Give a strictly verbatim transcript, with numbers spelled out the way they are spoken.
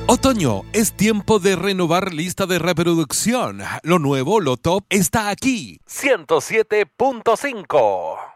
Otoño, es tiempo de renovar lista de reproducción. Lo nuevo, lo top, está aquí. ciento siete punto cinco.